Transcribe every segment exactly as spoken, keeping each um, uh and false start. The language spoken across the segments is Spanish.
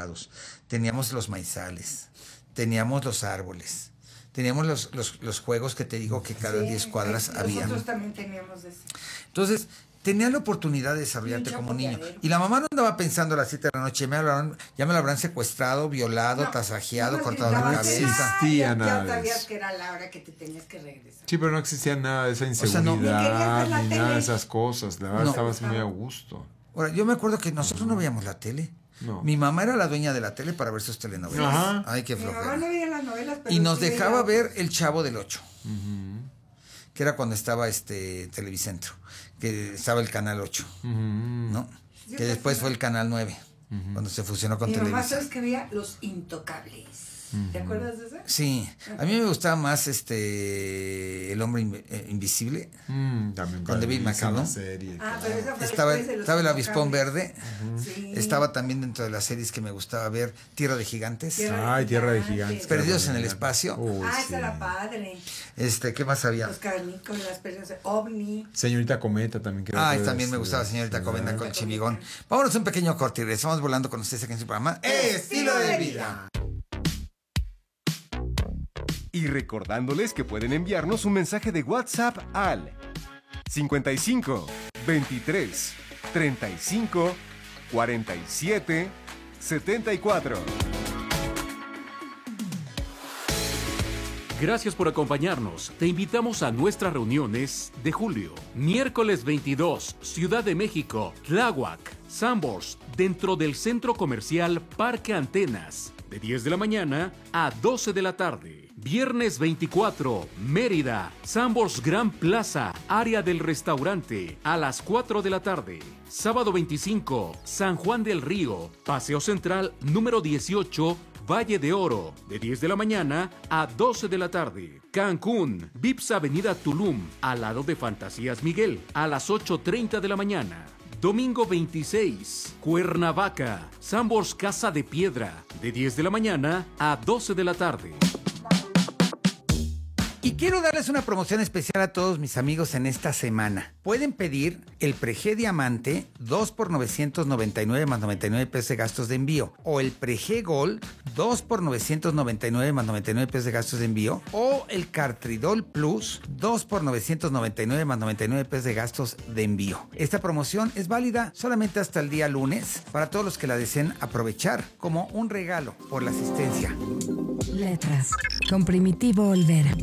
dibujados, teníamos los maizales, teníamos los árboles, teníamos los, los, los juegos que te digo que cada diez sí, cuadras sí, había. Nosotros también teníamos eso. Entonces, tenías la oportunidad de desarrollarte como niño. Y la mamá no andaba pensando a las siete de la noche, me hablaron, ya me lo habrán secuestrado, violado, no, tasajeado, no, cortado la cabeza. No existía nada. Ya sabías que era la hora que te tenías que regresar. Sí, pero no existía nada de esa inseguridad, o sea, no, ni, ni nada de esas cosas. La verdad, no, estabas muy a gusto. Ahora, yo me acuerdo que nosotros no veíamos la tele. No. Mi mamá era la dueña de la tele para ver sus telenovelas. Ajá. Ay, qué flojera. Mi mamá no veía las novelas, pero y nos sí dejaba veía... ver El Chavo del Ocho. Uh-huh. Que era cuando estaba este Televicentro, que estaba el Canal ocho, uh-huh. ¿no? Yo que después fue el Canal nueve, uh-huh. cuando se fusionó con Televisa. Mi mamá, ¿sabes que veía? Los Intocables. Uh-huh. ¿Te acuerdas de eso? Sí, a mí me gustaba más este El Hombre Inv- eh, Invisible, mm, también con David McCallum. Ah, pero esa fue estaba de estaba El Avispón Verde, uh-huh. sí. Estaba también dentro de las series que me gustaba ver, Tierra de Gigantes. Tierra Ay, Tierra de Gigantes. Perdidos en el Espacio. Oh, ah, sí. Esa era padre. Este, ¿qué más había? Los cavernícolas, las Perdidos, OVNI. Señorita Cometa también. Ah, también me gustaba Señorita sí. Cometa con Chimigón. Vámonos un pequeño corte y regresamos volando con ustedes aquí en su programa Estilo de Vida. Y recordándoles que pueden enviarnos un mensaje de WhatsApp al cincuenta y cinco, veintitrés, treinta y cinco, cuarenta y siete, setenta y cuatro. Gracias por acompañarnos. Te invitamos a nuestras reuniones de julio. Miércoles veintidós, Ciudad de México, Tláhuac, Sanborns, dentro del Centro Comercial Parque Antenas, de diez de la mañana a doce de la tarde. Viernes veinticuatro, Mérida, Sanborns Gran Plaza, área del restaurante, a las cuatro de la tarde. Sábado veinticinco, San Juan del Río, Paseo Central número dieciocho, Valle de Oro, de diez de la mañana a doce de la tarde. Cancún, Vips Avenida Tulum, al lado de Fantasías Miguel, a las ocho treinta de la mañana. Domingo veintiséis, Cuernavaca, Sanborns Casa de Piedra, de diez de la mañana a doce de la tarde. Y quiero darles una promoción especial a todos mis amigos en esta semana. Pueden pedir el Preg Diamante dos por novecientos noventa y nueve más noventa y nueve pesos de gastos de envío. O el Preg Gold dos por novecientos noventa y nueve más noventa y nueve pesos de gastos de envío. O el Cartridol Plus dos por novecientos noventa y nueve más noventa y nueve pesos de gastos de envío. Esta promoción es válida solamente hasta el día lunes para todos los que la deseen aprovechar como un regalo por la asistencia. Letras con Primitivo Olvera.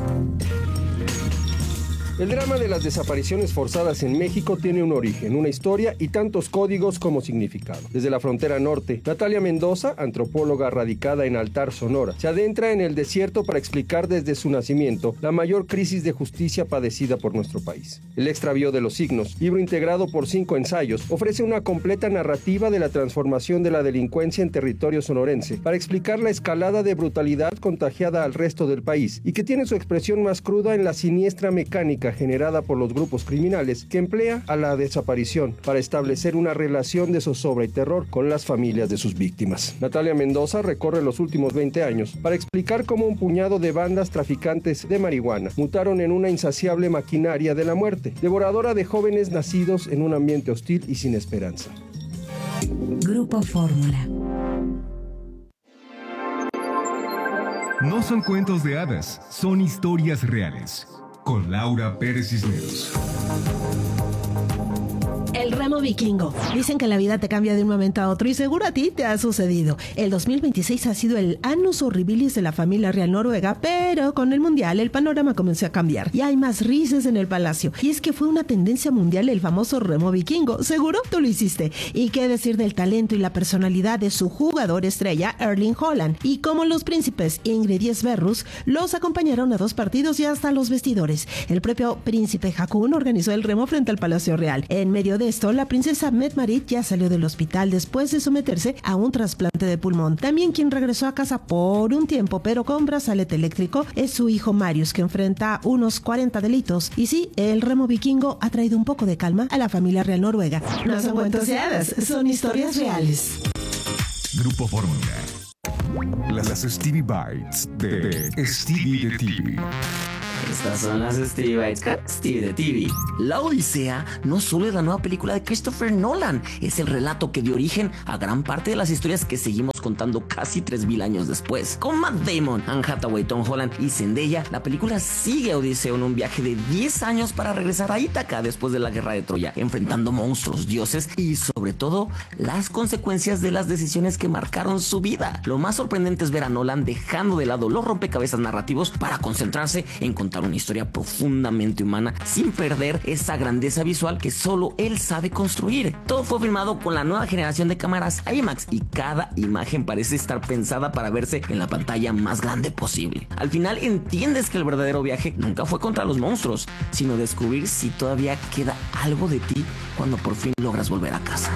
El drama de las desapariciones forzadas en México tiene un origen, una historia y tantos códigos como significado. Desde la frontera norte, Natalia Mendoza, antropóloga radicada en Altar, Sonora, se adentra en el desierto para explicar desde su nacimiento la mayor crisis de justicia padecida por nuestro país. El extravío de los signos, libro integrado por cinco ensayos, ofrece una completa narrativa de la transformación de la delincuencia en territorio sonorense para explicar la escalada de brutalidad contagiada al resto del país y que tiene su expresión más cruda en la siniestra mecánica generada por los grupos criminales que emplea a la desaparición para establecer una relación de zozobra y terror con las familias de sus víctimas. Natalia Mendoza recorre los últimos veinte años para explicar cómo un puñado de bandas traficantes de marihuana mutaron en una insaciable maquinaria de la muerte, devoradora de jóvenes nacidos en un ambiente hostil y sin esperanza. Grupo Fórmula. No son cuentos de hadas, son historias reales. Con Laura Pérez Cisneros. El remo vikingo. Dicen que la vida te cambia de un momento a otro y seguro a ti te ha sucedido. El dos mil veintiséis ha sido el annus horribilis de la familia real noruega, pero con el mundial el panorama comenzó a cambiar y hay más risas en el palacio. Y es que fue una tendencia mundial el famoso remo vikingo. Seguro tú lo hiciste. Y qué decir del talento y la personalidad de su jugador estrella, Erling Haaland. Y como los príncipes Ingrid y Sverrus los acompañaron a dos partidos y hasta los vestidores. El propio príncipe Haakon organizó el remo frente al Palacio Real. En medio de esto, la princesa Mette-Marit ya salió del hospital después de someterse a un trasplante de pulmón. También quien regresó a casa por un tiempo, pero con brazalete eléctrico, es su hijo Marius, que enfrenta unos cuarenta delitos. Y sí, el remo vikingo ha traído un poco de calma a la familia real noruega. No son cuentos de hadas, son historias reales. Grupo Fórmula. Las Stevie Bites de Stevie de T V. Estas son las Stevie Bites con Stevie de T V. La Odisea no solo es la nueva película de Christopher Nolan, es el relato que dio origen a gran parte de las historias que seguimos contando casi tres mil años después. Con Matt Damon, Anne Hathaway, Tom Holland y Zendaya, la película sigue a Odiseo en un viaje de diez años para regresar a Ítaca después de la guerra de Troya, enfrentando monstruos, dioses y sobre todo las consecuencias de las decisiones que marcaron su vida. Lo más sorprendente es ver a Nolan dejando de lado los rompecabezas narrativos para concentrarse en contar una historia profundamente humana sin perder esa grandeza visual que solo él sabe construir. Todo fue filmado con la nueva generación de cámaras IMAX y cada imagen parece estar pensada para verse en la pantalla más grande posible. Al final entiendes que el verdadero viaje nunca fue contra los monstruos, sino descubrir si todavía queda algo de ti cuando por fin logras volver a casa.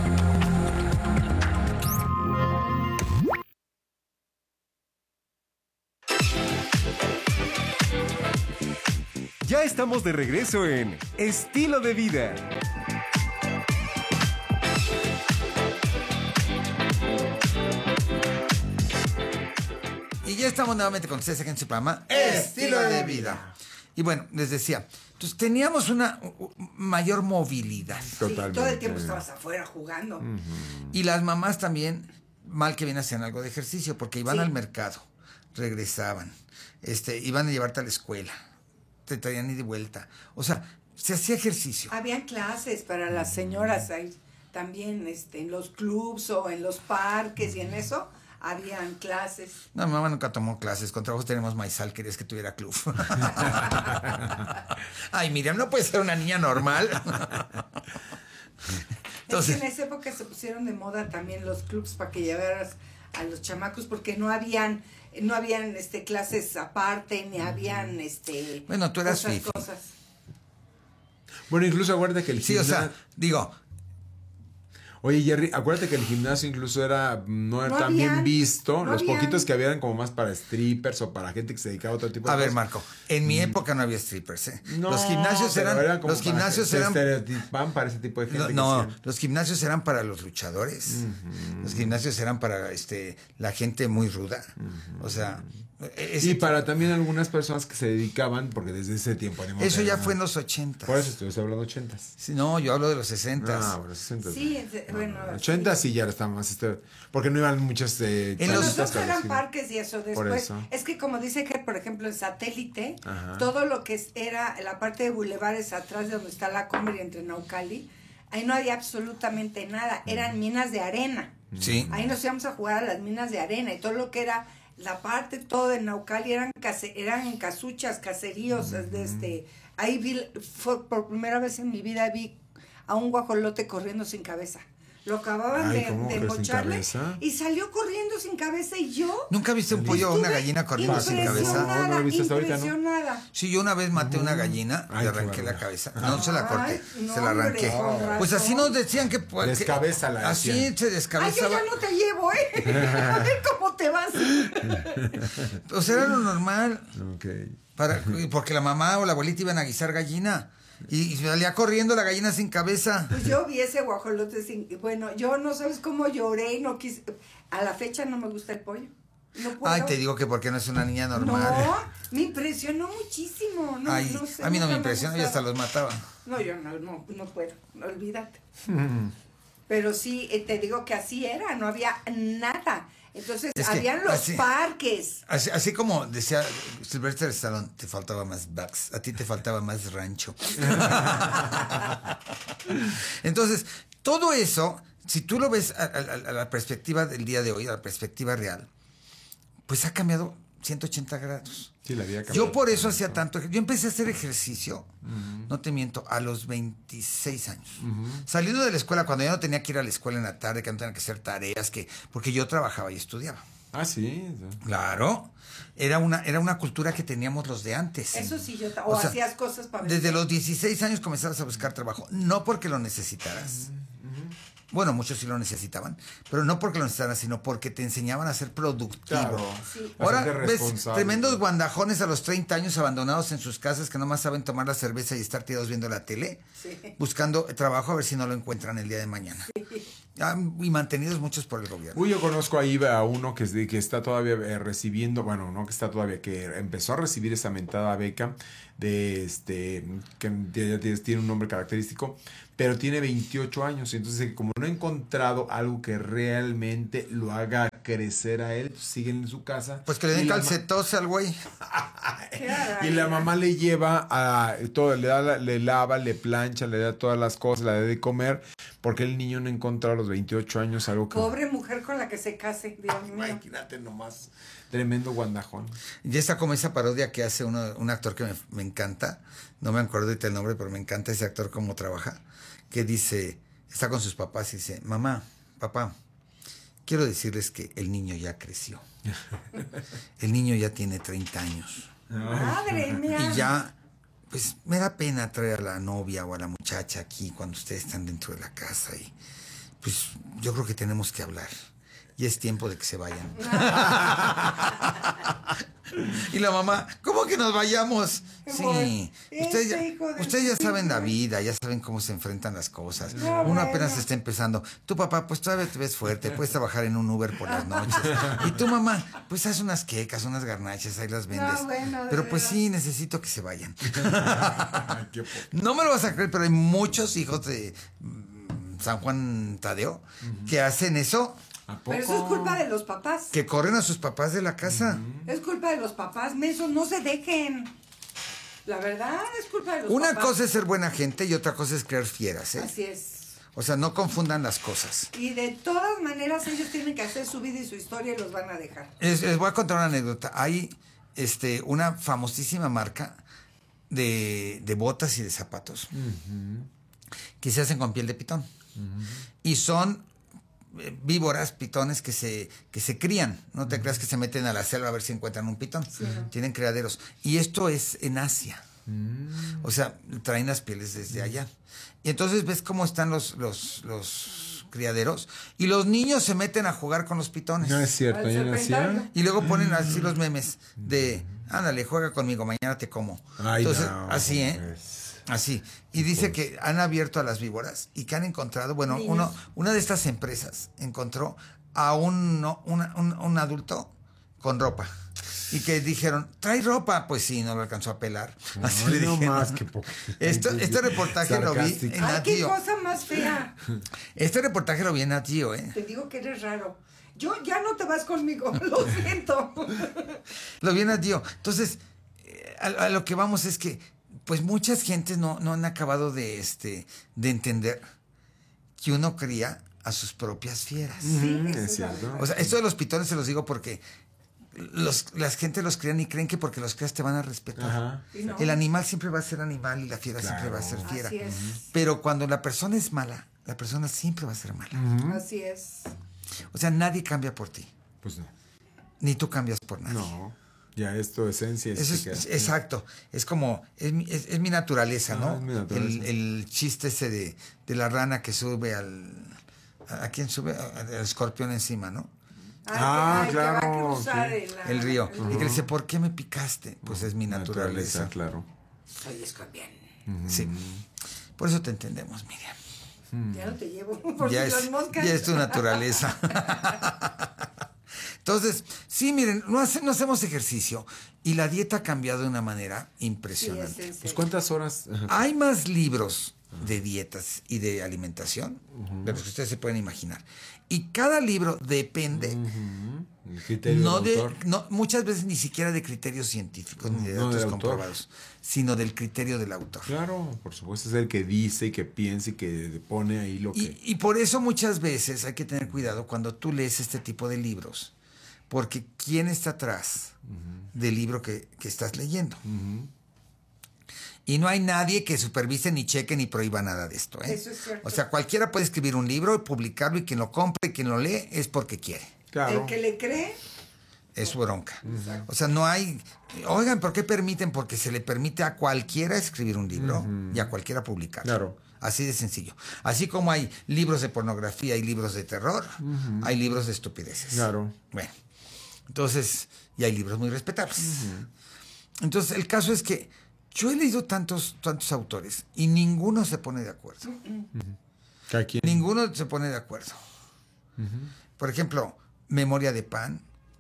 Ya estamos de regreso en Estilo de Vida. Y ya estamos nuevamente con ustedes aquí en su programa Estilo de Vida. Y bueno, les decía, entonces teníamos una uh, mayor movilidad. Totalmente. Sí, todo el tiempo estabas afuera jugando. Uh-huh. Y las mamás también, mal que bien, hacían algo de ejercicio, porque iban sí. al mercado, regresaban, este, iban a llevarte a la escuela, te traían y de vuelta. O sea, se hacía ejercicio. Habían clases para las señoras ahí, también este, en los clubs o en los parques y en eso. Habían clases. No, mi mamá nunca tomó clases. Con trabajos tenemos maizal, querías que tuviera club. Ay, Miriam, no puede ser una niña normal. Entonces, es que en esa época se pusieron de moda también los clubs para que llevaras a los chamacos, porque no habían, no habían este clases aparte, ni habían este bueno, tú eras cosas, cosas. Bueno, incluso acuérdate que el sí, gimnasio... o sea, digo... Oye, Jerry, acuérdate que el gimnasio incluso era no era no tan habían, bien visto. No Los habían. poquitos que habían como más para strippers o para gente que se dedicaba a otro tipo de a cosas. A ver, Marco, en mi época no había strippers, ¿eh? No, los gimnasios eran, eran como los gimnasios para, eran se estereotipan para ese tipo de gente. No, no los gimnasios eran para los luchadores. Uh-huh. Los gimnasios eran para este la gente muy ruda. Uh-huh. O sea, y para también algunas personas que se dedicaban, porque desde ese tiempo eso ya fue en los ochentas. Por eso estoy hablando ochentas. Sí, no, yo hablo de los sesentas. Ah, bueno, sesentas. Sí, bueno, ochentas sí ya está más este, porque no iban muchas eh, en los dos eran parques y eso después. Eso. Es que como dice que por ejemplo en Satélite, ajá, todo lo que era la parte de bulevares atrás de donde está la Comer entre Naucali, ahí no había absolutamente nada, eran minas de arena. Sí. Ahí nos íbamos a jugar a las minas de arena y todo lo que era la parte todo de Naucali eran case, eran casuchas, caseríos, uh-huh. de este, ahí vi, fue, por primera vez en mi vida vi a un guajolote corriendo sin cabeza. Lo acababan Ay, de, de mocharle y salió corriendo sin cabeza y yo... ¿Nunca viste un pollo o una gallina corriendo sin cabeza? No, no lo viste hasta ahorita, ¿no? Sí, yo una vez maté uh-huh. una gallina y le arranqué la cabeza. No, no se la corté, Ay, no, se la arranqué. Hombre, pues así nos decían que... Pues, descabézala. Así decían. Se descabezaba. Ay, yo ya no te llevo, ¿eh? A ver cómo te vas. O sea, era lo normal. Okay. Para, porque la mamá o la abuelita iban a guisar gallina. Y salía corriendo la gallina sin cabeza. Pues yo vi ese guajolote sin... Bueno, yo no sabes cómo lloré y no quise... A la fecha no me gusta el pollo. No puedo. Ay, te digo que porque no es una niña normal. No, me impresionó muchísimo. No, Ay, no sé, a mí no me impresionó y hasta los mataba. No, yo no, no, no puedo. No, olvídate. Pero sí, te digo que así era. No había nada. Entonces, es habían los así, parques. Así, así como decía Sylvester Stallone, te faltaba más bucks, a ti te faltaba más rancho. Entonces, todo eso, si tú lo ves a, a, a la perspectiva del día de hoy, a la perspectiva real, pues ha cambiado ciento ochenta grados. Sí, la vida cambió. Yo por eso hacía tanto. Yo empecé a hacer ejercicio, uh-huh. no te miento, a los veintiséis años. Uh-huh. Saliendo de la escuela, cuando ya no tenía que ir a la escuela en la tarde, que no tenía que hacer tareas, que porque yo trabajaba y estudiaba. Ah, sí. Claro. Era una, era una cultura que teníamos los de antes. Eso sí, yo... O, o sea, hacías cosas para... Desde los dieciséis años comenzabas a buscar trabajo. No porque lo necesitaras. Uh-huh. Bueno, muchos sí lo necesitaban, pero no porque lo necesitaran, sino porque te enseñaban a ser productivo. Claro, sí. Ahora ves tremendos guandajones a los treinta años abandonados en sus casas que nomás saben tomar la cerveza y estar tirados viendo la tele, sí. buscando trabajo a ver si no lo encuentran el día de mañana. Sí. Ah, y mantenidos muchos por el gobierno. Uy, yo conozco ahí a uno que, es de, que está todavía eh, recibiendo, bueno, no que está todavía, que empezó a recibir esa mentada beca de este, que tiene un nombre característico, pero tiene veintiocho años, entonces como no he encontrado algo que realmente lo haga crecer a él, siguen en su casa. Pues que le den Y la calcetos al güey. Y la mamá le lleva a todo, le da, le lava, le plancha, le da todas las cosas, le da de comer, porque el niño no encontró a los veintiocho años algo que... Pobre mujer con la que se case, Dios mío. Imagínate nomás, tremendo guandajón. Y está como esa parodia que hace uno, un actor que me, me encanta, no me acuerdo ahorita el nombre, pero me encanta ese actor cómo trabaja, que dice, está con sus papás y dice, mamá, papá, quiero decirles que el niño ya creció. El niño ya tiene treinta años. Madre mía. Y ya, pues me da pena traer a la novia o a la muchacha aquí cuando ustedes están dentro de la casa y pues yo creo que tenemos que hablar. Y es tiempo de que se vayan. Y la mamá, ¿cómo que nos vayamos? Sí, ustedes ya, ustedes ya saben la vida, ya saben cómo se enfrentan las cosas. No, Uno bueno. apenas está empezando. Tu papá, pues todavía te ves fuerte, puedes trabajar en un Uber por las noches. Y tu mamá, pues haz unas quecas, unas garnachas, ahí las vendes. No, bueno, de pero pues verdad. sí, necesito que se vayan. No me lo vas a creer, pero hay muchos hijos de mm, San Juan Tadeo que hacen eso. Pero eso es culpa de los papás. Que corren a sus papás de la casa. Es culpa de los papás, mensos, no se dejen. La verdad es culpa de los Una papás. cosa es ser buena gente y otra cosa es crear fieras, ¿eh? Así es. O sea, no confundan las cosas. Y de todas maneras ellos tienen que hacer su vida y su historia y los van a dejar. Les, les voy a contar una anécdota. Hay este, una famosísima marca de, de botas y de zapatos que se hacen con piel de pitón. Y son eh, víboras, pitones que se, que se crían. No te creas que se meten a la selva a ver si encuentran un pitón. Sí. Tienen criaderos. Y esto es en Asia. O sea, traen las pieles desde allá. Y entonces ves cómo están los, los, los criaderos. Y los niños se meten a jugar con los pitones. No es cierto, Al yo no serpentario. hacía. Y luego ponen así los memes de, ándale, juega conmigo, mañana te como. Ay, Entonces, no, así, ¿eh? pues. Así. Y dice que han abierto a las víboras y que han encontrado, bueno, Niños. uno, una de estas empresas encontró a un, no, una- un, un adulto con ropa. Y que dijeron, ¿trae ropa? Pues sí, no lo alcanzó a pelar. Así Ay, le no dijeron. más que poco. Esto, este reportaje lo vi Sarcástico. en Ay, Nat qué Geo. cosa más fea. Este reportaje lo vi en Nat Geo, ¿eh? Te digo que eres raro. Yo ya no te vas conmigo, lo siento. Lo vi en Nat Geo. Entonces, eh, a, a lo que vamos es que, pues muchas gentes no, no han acabado de, este, de entender que uno cría a sus propias fieras. Mm, eso es es la cierto. verdad. O sea, esto de los pitones se los digo porque los, las gente los crían y creen que porque los crías te van a respetar. Ajá. Y no. El animal siempre va a ser animal y la fiera Claro. siempre va a ser fiera. Así es. Pero cuando la persona es mala, la persona siempre va a ser mala. Así es. O sea, nadie cambia por ti, Pues no. ni tú cambias por nadie. No. Ya es tu esencia. Eso es, chica. es- exacto. Es como, es mi, es, es mi naturaleza, Ah, ¿no? es mi naturaleza. El, el chiste ese de, de la rana que sube al... ¿A quién sube? Al escorpión encima, ¿no? Ay, Ah, ay, que va a claro, cruzar ok. el, El río. el Y que le dice, ¿por qué me picaste? Pues es mi naturaleza. claro. Soy escorpión. Sí. Por eso te entendemos, Miriam. Ya no te llevo por Ya si es, las moscas. ya es tu naturaleza. Entonces, sí, miren, no, hace- no hacemos ejercicio y la dieta ha cambiado de una manera Sí, impresionante. es en Pues serio. ¿cuántas horas? Ajá. Hay más libros de dietas y de alimentación de los que ustedes se pueden imaginar. Y cada libro depende, El criterio no del de, autor. no, muchas veces ni siquiera de criterios científicos ni de No, datos del autor. comprobados, sino del criterio del autor. Claro, por supuesto, es el que dice y que piensa y que pone ahí lo que... Y, y por eso muchas veces hay que tener cuidado cuando tú lees este tipo de libros, porque ¿quién está atrás del libro que, que estás leyendo? Y no hay nadie que supervise, ni cheque, ni prohíba nada de esto, ¿eh? Eso es cierto. O sea, cualquiera puede escribir un libro y publicarlo, y quien lo compre y quien lo lee es porque quiere. Claro. El que le cree, Es su bronca. O sea, no hay... Oigan, ¿por qué permiten? Porque se le permite a cualquiera escribir un libro y a cualquiera publicarlo. Claro. Así de sencillo. Así como hay libros de pornografía y libros de terror, hay libros de estupideces. Claro. Bueno, entonces, y hay libros muy respetables. Entonces, el caso es que yo he leído tantos, tantos autores y ninguno se pone de acuerdo. Cada quien. Ninguno se pone de acuerdo. Por ejemplo, Memoria de Pan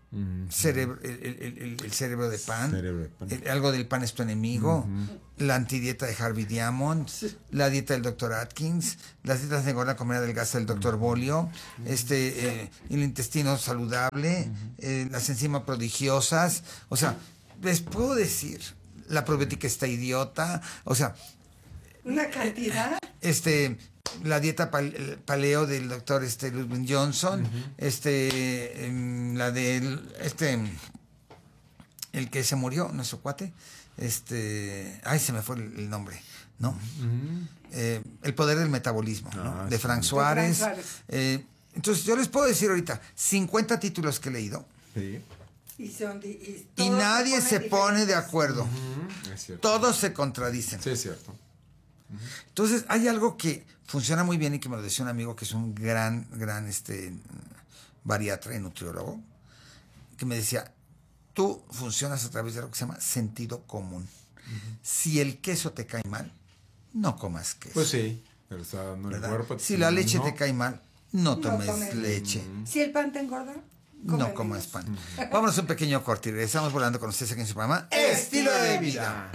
Uh-huh. cerebro, el, el, el, el cerebro de pan, Cerebro de pan. El, algo del pan es tu enemigo, Uh-huh. la antidieta de Harvey Diamond, la dieta del doctor Atkins, las dietas de engorda, comer adelgaza del doctor uh-huh. Bolio, uh-huh. este, eh, el intestino saludable, uh-huh. eh, las enzimas prodigiosas, o sea, les puedo decir, la probiótica está idiota, o sea, una cantidad, este, la dieta pal- paleo del doctor este Ludwig Johnson, uh-huh. este, eh, la del, este, el que se murió, nuestro cuate, este, ay, se me fue el, el nombre, ¿no? Uh-huh. Eh, el poder del metabolismo, ah, ¿no? De Frank sí. Suárez. De Frank Suárez. Eh, entonces, yo les puedo decir ahorita, cincuenta títulos que he leído. Sí. Y, son, y, y nadie se, se pone de acuerdo. Uh-huh. Es cierto. Todos se contradicen. Sí, es cierto. Uh-huh. Entonces, hay algo que funciona muy bien y que me lo decía un amigo que es un gran, gran este, bariatra y nutriólogo, que me decía, tú funcionas a través de lo que se llama sentido común. Uh-huh. Si el queso te cae mal, no comas queso. Pues sí, pero está dando el cuerpo. Si la leche no. te cae mal, no tomes no tomes. leche. Uh-huh. Si el pan te engorda, no comas pan. Uh-huh. Vámonos a un pequeño corte y regresamos volando con ustedes aquí en su programa Estilo de Vida.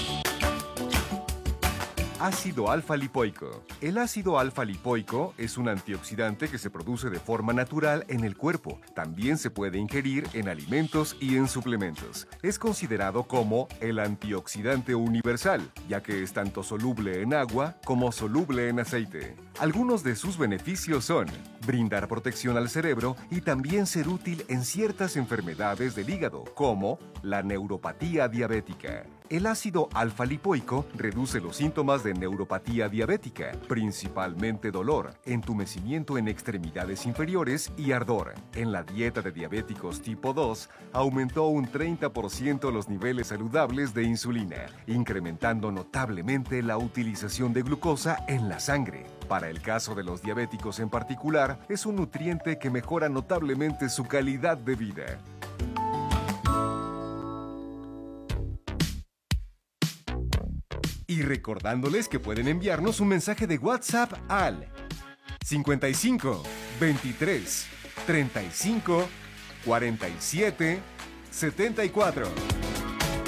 Ácido alfa-lipoico. El ácido alfa-lipoico es un antioxidante que se produce de forma natural en el cuerpo. También se puede ingerir en alimentos y en suplementos. Es considerado como el antioxidante universal, ya que es tanto soluble en agua como soluble en aceite. Algunos de sus beneficios son brindar protección al cerebro y también ser útil en ciertas enfermedades del hígado, como la neuropatía diabética. El ácido alfa-lipoico reduce los síntomas de neuropatía diabética, principalmente dolor, entumecimiento en extremidades inferiores y ardor. En la dieta de diabéticos tipo dos, aumentó un treinta por ciento los niveles saludables de insulina, incrementando notablemente la utilización de glucosa en la sangre. Para el caso de los diabéticos en particular, es un nutriente que mejora notablemente su calidad de vida. Y recordándoles que pueden enviarnos un mensaje de WhatsApp al cincuenta y cinco, veintitrés, treinta y cinco, cuarenta y siete, setenta y cuatro.